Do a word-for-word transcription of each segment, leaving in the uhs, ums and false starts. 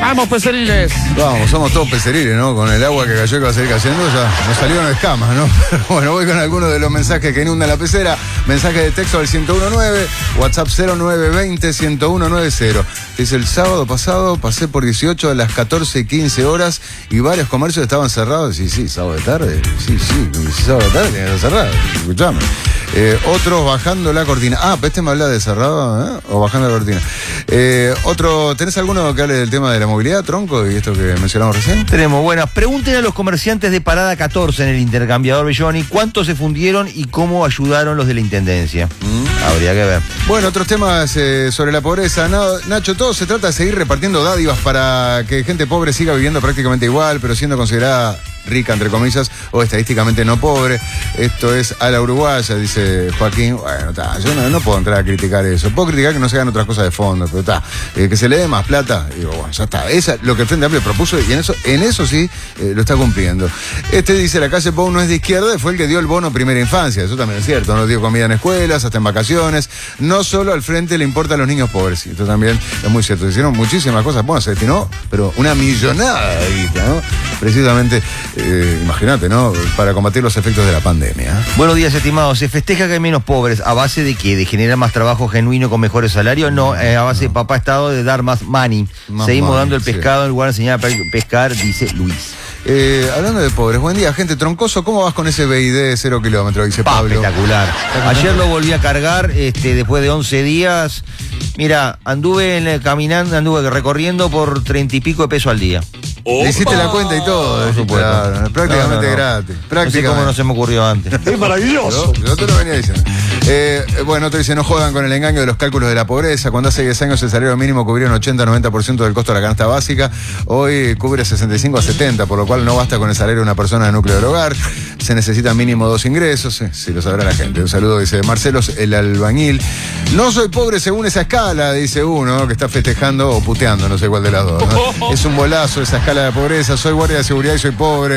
Vamos, peceriles. Vamos, somos todos peceriles, ¿no? Con el agua que cayó, que va a seguir cayendo, ya nos salieron escamas, ¿no? Pero bueno, voy con algunos de los mensajes que inundan la pecera. Mensaje de texto al ciento diecinueve, WhatsApp cero nueve veinte, ciento uno noventa. Dice, el sábado pasado pasé por dieciocho a las catorce y quince horas y varios comercios estaban cerrados. Sí, sí, sábado de tarde. Sí, sí, sábado de tarde tenían que estar cerrados. Escuchame. Eh, otros bajando la cortina. Ah, este me habla de cerrado, ¿eh? O bajando la cortina. Eh, otro, ¿tenés alguno que hable del tema de la movilidad, Tronco, y esto que mencionamos recién? Tenemos, buenas. Pregunten a los comerciantes de Parada catorce en el intercambiador Belloni cuántos se fundieron y cómo ayudaron los de la Intendencia. Mm. Habría que ver. Bueno, otros temas eh, sobre la pobreza. No, Nacho, todo se trata de seguir repartiendo dádivas para que gente pobre siga viviendo prácticamente igual, pero siendo considerada rica, entre comillas, o estadísticamente no pobre. Esto es a la uruguaya, dice Joaquín. Bueno, está, yo no, no puedo entrar a criticar eso. Puedo criticar que no se hagan otras cosas de fondo, pero está, eh, que se le dé más plata. Digo, bueno, ya está. Esa es lo que el Frente Amplio propuso y en eso, en eso sí eh, lo está cumpliendo. Este dice, la calle Pou no es de izquierda, y fue el que dio el bono primera infancia. Eso también es cierto. No dio comida en escuelas, hasta en vacaciones. No solo al Frente le importa a los niños pobres. Esto también es muy cierto. Se hicieron muchísimas cosas. Bueno, se destinó, pero una millonada de guita, ¿no? Precisamente, eh, imagínate, ¿no? Para combatir los efectos de la pandemia. Buenos días, estimados. ¿Se festeja que hay menos pobres? ¿A base de qué? ¿De generar más trabajo genuino con mejores salarios? No, eh, a base no. de papá Estado de dar más money. Más Seguimos money, dando el pescado sí. en lugar de enseñar a pescar, dice Luis. Eh, hablando de pobres, buen día, gente. Troncoso, ¿cómo vas con ese B I D de cero kilómetros? Dice Pa, Pablo. Espectacular. Ayer lo volví a cargar, este, después de once días. Mira, anduve en, caminando, anduve recorriendo por treinta y pico de pesos al día. Le hiciste la cuenta y todo, por supuesto. Claro, prácticamente no, no, no. gratis. No sé cómo no se me ocurrió antes. Es maravilloso. Yo, yo te lo venía diciendo. Eh, bueno, otro dice, no jodan con el engaño de los cálculos de la pobreza. Cuando hace diez años el salario mínimo cubría un ochenta a noventa por ciento del costo de la canasta básica, hoy cubre sesenta y cinco a setenta, por lo cual no basta con el salario de una persona de núcleo del hogar. Se necesitan mínimo dos ingresos, eh, si lo sabrá la gente. Un saludo, dice Marcelo, el albañil. No soy pobre según esa escala, dice uno, que está festejando o puteando, no sé cuál de las dos, ¿no? Es un bolazo esa escala de pobreza. Soy guardia de seguridad y soy pobre,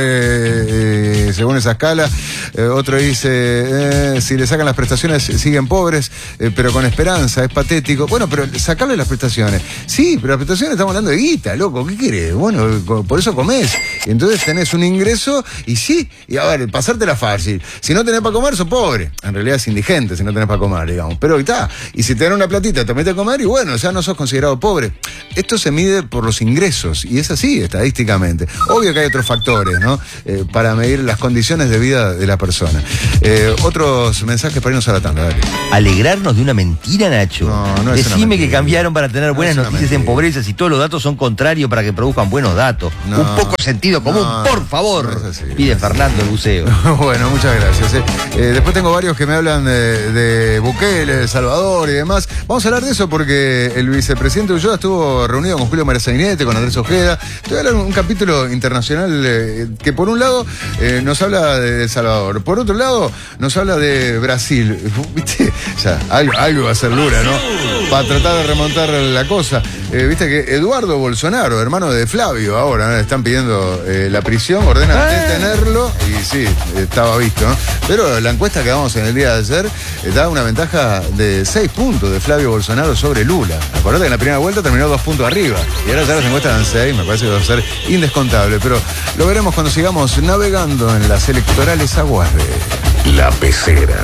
eh, según esa escala. Eh, otro dice, eh, si le sacan las prestaciones siguen pobres, eh, pero con esperanza, es patético. Bueno, pero sacarle las prestaciones. Sí, pero las prestaciones estamos hablando de guita, loco, ¿qué querés? Bueno, por eso comés. Y entonces tenés un ingreso y sí, y a ver, pasártela fácil. Si no tenés para comer, sos pobre. En realidad es indigente si no tenés para comer, digamos. Pero ahí está. Y si te dan una platita, te metes a comer y bueno, ya no sos considerado pobre. Esto se mide por los ingresos y es así, estadísticamente. Obvio que hay otros factores, ¿no? Eh, para medir las condiciones de vida de la persona. Eh, otros mensajes para irnos a la tanda, dale. Alegrarnos de una mentira, Nacho. No, no es Decime una que cambiaron para tener no buenas noticias en pobreza si todos los datos son contrarios para que produzcan buenos datos. No, un poco de sentido común, no, por favor. No es así, pide no Fernando el Buceo. Bueno, muchas gracias. Eh. Eh, después tengo varios que me hablan de, de Bukele, de Salvador y demás. Vamos a hablar de eso porque el vicepresidente Ulloa estuvo reunido con Julio Marazainete, con Andrés Ojeda. Te voy a hablar de un capítulo internacional eh, que por un lado eh, nos habla de El Salvador, por otro lado nos habla de Brasil. ¿Viste? O sea, algo, algo va a ser Lula, ¿no? Para tratar de remontar la cosa. Eh, Viste que Eduardo Bolsonaro, hermano de Flavio, ahora ¿no? le están pidiendo eh, la prisión, ordenan detenerlo y sí, estaba visto, ¿no? Pero la encuesta que damos en el día de ayer eh, da una ventaja de seis puntos de Flavio Bolsonaro sobre Lula. Acordate que en la primera vuelta terminó dos puntos arriba y ahora ya las encuestas dan seis, me parece que va a ser indescontable, pero lo veremos cuando sigamos navegando en las electorales aguas de La Pecera.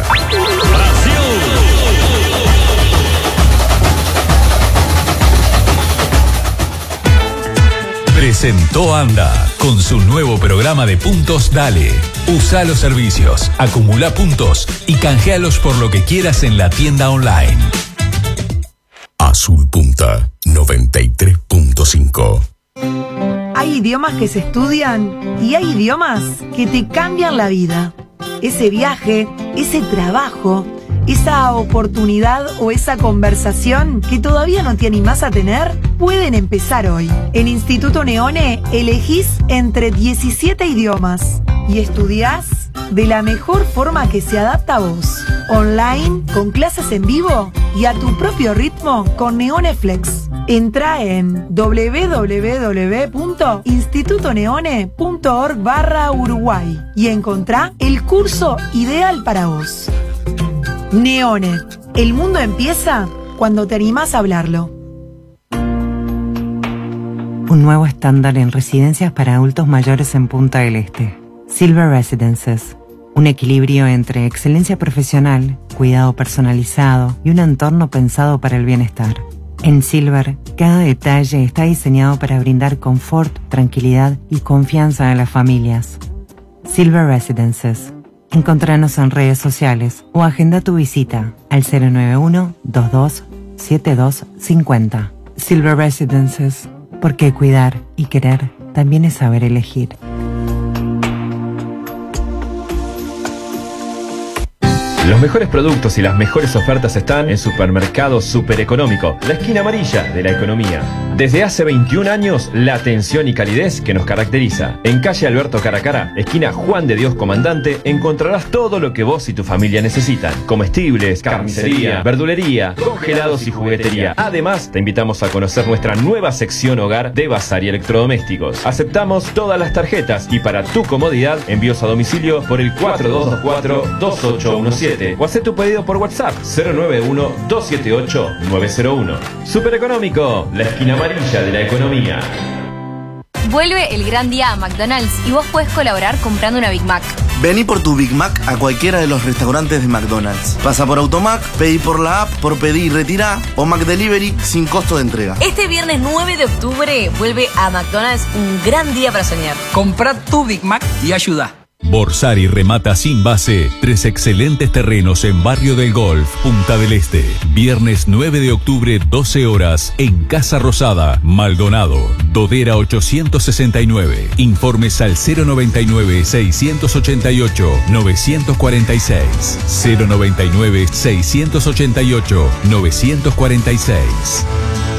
Presentó Anda con su nuevo programa de puntos Dale. Usa los servicios, acumula puntos y canjealos por lo que quieras en la tienda online. Azul Punta noventa y tres punto cinco. Hay idiomas que se estudian y hay idiomas que te cambian la vida. Ese viaje, ese trabajo, esa oportunidad o esa conversación que todavía no te animás a tener, pueden empezar hoy. En Instituto Neone elegís entre diecisiete idiomas y estudiás de la mejor forma que se adapta a vos. Online, con clases en vivo y a tu propio ritmo con NeoneFlex. Entra en doble u doble u doble u punto instituto neone punto org barra Uruguay y encontrá el curso ideal para vos. Neone, el mundo empieza cuando te animás a hablarlo. Un nuevo estándar en residencias para adultos mayores en Punta del Este. Silver Residences. Un equilibrio entre excelencia profesional, cuidado personalizado y un entorno pensado para el bienestar. En Silver, cada detalle está diseñado para brindar confort, tranquilidad y confianza a las familias. Silver Residences. Encontranos en redes sociales o agenda tu visita al cero nueve uno, dos dos, siete dos cinco cero. Silver Residences, porque cuidar y querer también es saber elegir. Los mejores productos y las mejores ofertas están en Supermercado Super Económico, la esquina amarilla de la economía. Desde hace veintiún años, la atención y calidez que nos caracteriza. En calle Alberto Caracara, esquina Juan de Dios Comandante, encontrarás todo lo que vos y tu familia necesitan. Comestibles, carnicería, verdulería, congelados y juguetería. Además, te invitamos a conocer nuestra nueva sección hogar de bazar y electrodomésticos. Aceptamos todas las tarjetas y para tu comodidad, envíos a domicilio por el cuatro dos dos cuatro, dos ocho uno siete. O hacer tu pedido por WhatsApp cero nueve uno, dos siete ocho, nueve cero uno. Super Económico, la esquina amarilla de la economía. Vuelve el gran día a McDonald's y vos podés colaborar comprando una Big Mac. Vení por tu Big Mac a cualquiera de los restaurantes de McDonald's. Pasa por Automac, pedí por la app, por pedir y retirá o McDelivery sin costo de entrega. Este viernes nueve de octubre vuelve a McDonald's un gran día para soñar. Comprá tu Big Mac y ayuda. Borsari remata sin base tres excelentes terrenos en Barrio del Golf, Punta del Este. Viernes nueve de octubre, doce horas, en Casa Rosada, Maldonado. Dodera ochocientos sesenta y nueve. Informes al cero noventa y nueve, seiscientos ochenta y ocho, novecientos cuarenta y seis. cero noventa y nueve, seiscientos ochenta y ocho, novecientos cuarenta y seis.